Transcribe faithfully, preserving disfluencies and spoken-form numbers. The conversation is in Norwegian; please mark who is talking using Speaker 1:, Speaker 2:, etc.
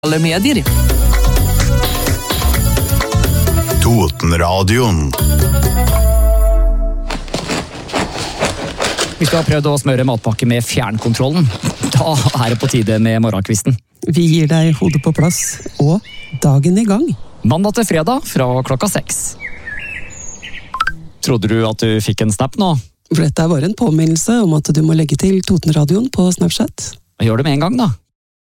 Speaker 1: Alle medier.
Speaker 2: Totenradioen.
Speaker 3: Hvis du har prøvd å smøre matpakke med fjernkontrollen, da er det på tide med morgenkvisten.
Speaker 4: Vi gir deg hodet på plass, og dagen i gang.
Speaker 3: Mandag til fredag fra klokka seks. Trodde du at du fikk en snap nå?
Speaker 4: For dette er bare en påminnelse om at du må legge til Totenradioen på Snapchat.
Speaker 3: Gjør det med en gang da.